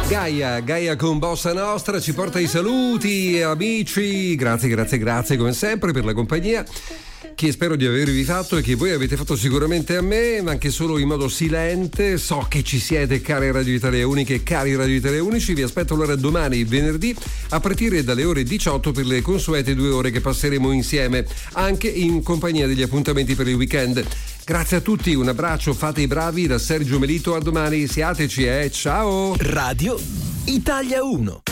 Gaia con Bossa Nostra ci porta i saluti, amici, grazie come sempre per la compagnia che spero di avervi fatto e che voi avete fatto sicuramente a me, ma anche solo in modo silente. So che ci siete, care Radio Italia Uniche e cari Radio Italia Unici. Vi aspetto allora domani, venerdì, a partire dalle ore 18 per le consuete 2 ore che passeremo insieme, anche in compagnia degli appuntamenti per il weekend. Grazie a tutti, un abbraccio, fate i bravi da Sergio Melito, a domani, siateci, ciao! Radio Italia 1.